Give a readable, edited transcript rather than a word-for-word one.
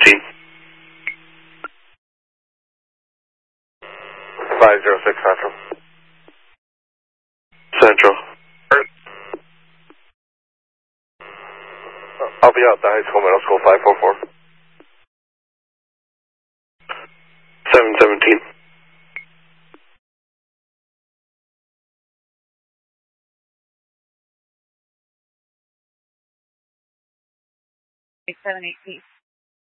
717. 506 Central. Central. I'll be out the high school, middle school, 544. 717. 718.